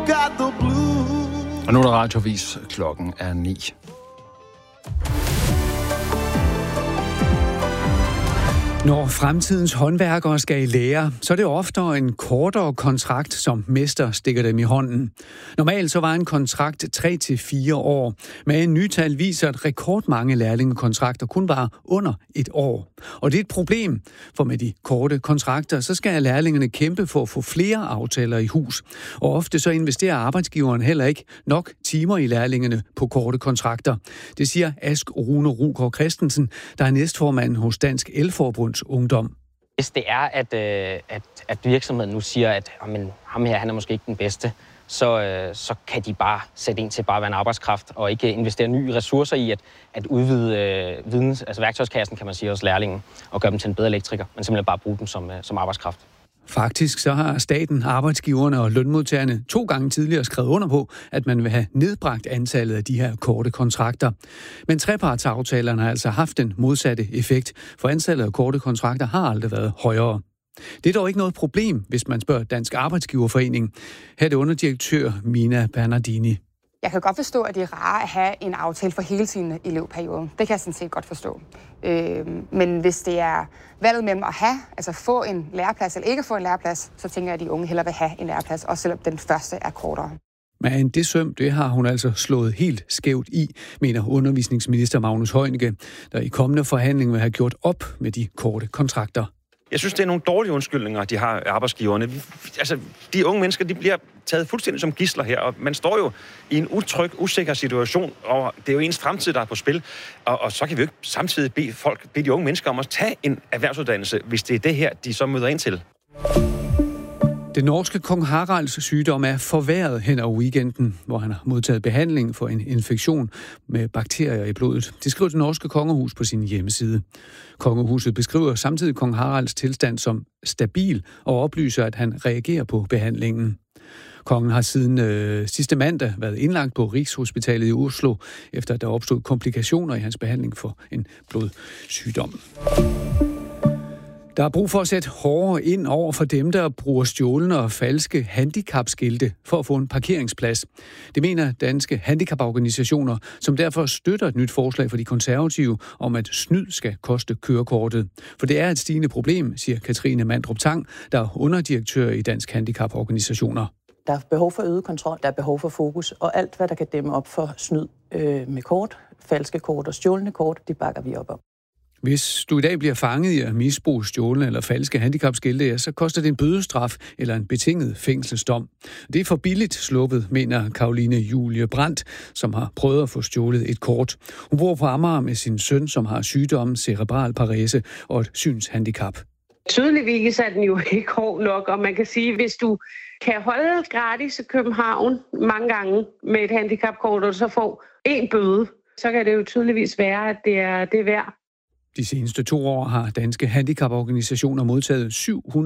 got the blues. Og nu er der radiovis. Klokken er 9. Når fremtidens håndværkere skal i lære, så er det oftere en kortere kontrakt, som mester stikker dem i hånden. Normalt så var en kontrakt 3-4 år, men en ny tal viser, at rekordmange lærlingekontrakter kun var under et år. Og det er et problem, for med de korte kontrakter, så skal lærlingerne kæmpe for at få flere aftaler i hus. Og ofte så investerer arbejdsgiveren heller ikke nok timer i lærlingene på korte kontrakter. Det siger Ask Rune Rugård Christensen, der er næstformand hos Dansk Elforbund Ungdom. Hvis det er, at virksomheden nu siger, at ham her han er måske ikke den bedste, så kan de bare sætte ind til bare at være en arbejdskraft, og ikke investere nye ressourcer i at udvide værktøjskassen, kan man sige, hos lærlingen, og gøre dem til en bedre elektriker, men simpelthen bare bruge dem som arbejdskraft. Faktisk så har staten, arbejdsgiverne og lønmodtagerne 2 gange tidligere skrevet under på, at man vil have nedbragt antallet af de her korte kontrakter. Men trepartsaftalerne har altså haft den modsatte effekt, for antallet af korte kontrakter har aldrig været højere. Det er dog ikke noget problem, hvis man spørger Dansk Arbejdsgiverforening. Her er det underdirektør Mina Bernardini. Jeg kan godt forstå, at det er rart at have en aftale for hele sin elevperiode. Det kan jeg sådan set godt forstå. Men hvis det er valget mellem at have, altså få en læreplads eller ikke få en læreplads, så tænker jeg, at de unge hellere vil have en læreplads, også selvom den første er kortere. Men det søm, det har hun altså slået helt skævt i, mener undervisningsminister Magnus Heunicke, der i kommende forhandling vil have gjort op med de korte kontrakter. Jeg synes, det er nogle dårlige undskyldninger, de har arbejdsgiverne. Altså, de unge mennesker, de bliver taget fuldstændig som gidsler her, og man står jo i en utryg, usikker situation, og det er jo ens fremtid, der er på spil. Og så kan vi jo ikke samtidig bede de unge mennesker om at tage en erhvervsuddannelse, hvis det er det her, de så møder ind til. Den norske kong Haralds sygdom er forværret hen over weekenden, hvor han har modtaget behandling for en infektion med bakterier i blodet. Det skriver det norske kongehus på sin hjemmeside. Kongehuset beskriver samtidig kong Haralds tilstand som stabil og oplyser, at han reagerer på behandlingen. Kongen har siden sidste mandag været indlagt på Rigshospitalet i Oslo, efter at der opstod komplikationer i hans behandling for en blodsygdom. Der er brug for at sætte hårdere ind over for dem, der bruger stjålne og falske handicapskilte for at få en parkeringsplads. Det mener danske handicaporganisationer, som derfor støtter et nyt forslag for de konservative om, at snyd skal koste kørekortet. For det er et stigende problem, siger Katrine Mandrup Tang, der er underdirektør i Dansk Handicaporganisationer. Der er behov for øget kontrol, der er behov for fokus, og alt, hvad der kan dæmme op for snyd med kort, falske kort og stjålne kort, det bakker vi op om. Hvis du i dag bliver fanget i at misbruge stjålne eller falske handicapskilte, så koster det en bødestraf eller en betinget fængselsdom. Det er for billigt sluppet, mener Karoline Julie Brandt, som har prøvet at få stjålet et kort. Hun bor på Amager med sin søn, som har sygdommen cerebral parese og et synshandicap. Tydeligvis er den jo ikke hård nok, og man kan sige, hvis du kan holde gratis i København mange gange med et handicapkort, og så får en bøde, så kan det jo tydeligvis være, at det er værd. De seneste 2 år har danske handicaporganisationer modtaget 700